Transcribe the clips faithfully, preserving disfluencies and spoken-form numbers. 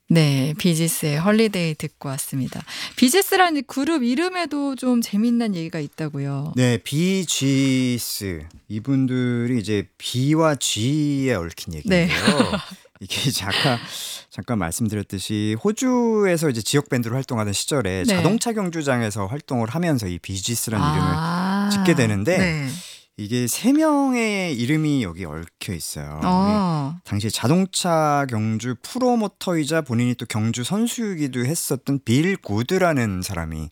네, 비지스의 홀리데이 듣고 왔습니다. 비지스라는 그룹 이름에도 좀 재밌는 얘기가 있다고요. 네, 비지스 이분들이 이제 B와 G에 얽힌 네. 얘기인데요. 이게 이제 아까 잠깐 말씀드렸듯이 호주에서 이제 지역 밴드로 활동하던 시절에 네. 자동차 경주장에서 활동을 하면서 이 비지스라는 이름을 아, 짓게 되는데 네. 이게 세 명의 이름이 여기 얽혀 있어요. 어. 당시 자동차 경주 프로모터이자 본인이 또 경주 선수이기도 했었던 빌 구드라는 사람이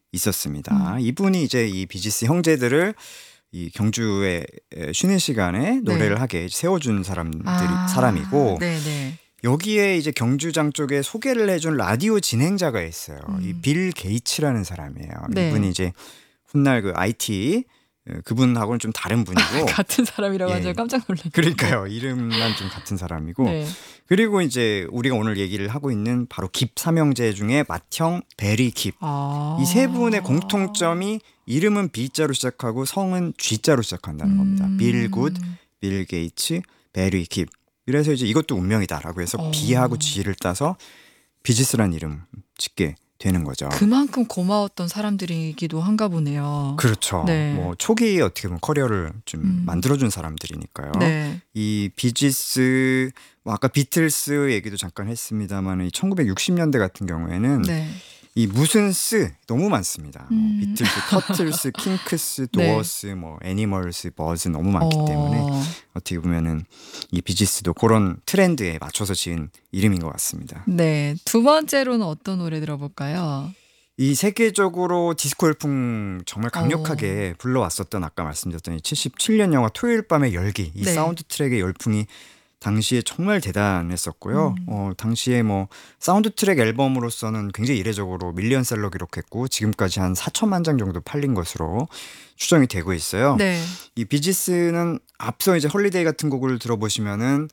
있었습니다. 음. 이분이 이제 이 비지스 형제들을 이 경주에 쉬는 시간에 노래를 네. 하게 세워준 사람들이 아, 사람이고 네네. 여기에 이제 경주장 쪽에 소개를 해준 라디오 진행자가 있어요. 음. 이 빌 게이츠라는 사람이에요. 네. 이분이 이제 훗날 그 아이티 그분하고는 좀 다른 분이고 같은 사람이라고 예. 하죠. 깜짝 놀랐어요. 그러니까요. 이름만 좀 같은 사람이고 네. 그리고 이제 우리가 오늘 얘기를 하고 있는 바로 깁 삼형제 중에 맏형 베리 깁. 아. 이 세 분의 공통점이 이름은 B자로 시작하고 성은 G자로 시작한다는 음. 겁니다. 빌 굿, 빌 게이츠, 베리 깁. 그래서 이제 이것도 운명이다라고 해서 어. B하고 G를 따서 비지스라는 이름 짓게 되는 거죠. 그만큼 고마웠던 사람들이기도 한가 보네요. 그렇죠. 네. 뭐 초기에 어떻게 보면 커리어를 좀 음. 만들어준 사람들이니까요. 네. 이 비지스, 뭐 아까 비틀스 얘기도 잠깐 했습니다만 이 천구백육십 년대 같은 경우에는 네. 이 무슨 스 너무 많습니다. 뭐 음. 비틀스, 커틀스, 킹크스, 네. 도어스, 뭐 애니멀스, 버즈 너무 많기 때문에 어. 어떻게 보면은 이 비지스도 그런 트렌드에 맞춰서 지은 이름인 것 같습니다. 네. 두 번째로는 어떤 노래 들어볼까요? 이 세계적으로 디스코 열풍 정말 강력하게 불러왔었던 아까 말씀드렸던 이 칠십칠 년 영화 토요일 밤의 열기 이 네. 사운드 트랙의 열풍이 당시에 정말 대단했었고요. 음. 어, 당시에 뭐 사운드 트랙 앨범으로서는 굉장히 이례적으로 밀리언셀러 기록했고 지금까지 한 사천만 장 정도 팔린 것으로 추정이 되고 있어요. 네. 이 비지스는 앞서 이제 홀리데이 같은 곡을 들어보시면은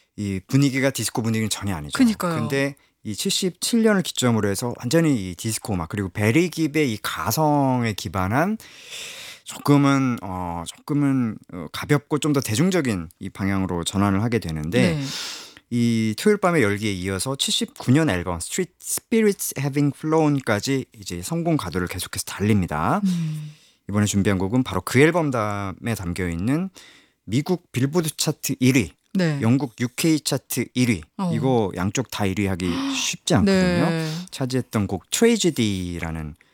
이 분위기가 디스코 분위기는 전혀 아니죠. 그니까요. 근데 이 칠십칠 년을 기점으로 해서 완전히 이 디스코 음악 그리고 베리 깁의 이 가성에 기반한 조금은 어 조금은 어, 가볍고 좀 더 대중적인 이 방향으로 전환을 하게 되는데 네. 이 토요일 밤의 열기에 이어서 칠십구 년 앨범 Street Spirits Having Flown까지 이제 성공 가도를 계속해서 달립니다. 음. 이번에 준비한 곡은 바로 그 앨범에 담겨 있는 미국 빌보드 차트 일 위, 네. 영국 유케이 차트 일 위. 어. 이거 양쪽 다 일 위 하기 쉽지 않거든요. 네. 차지했던 곡 트레지디라는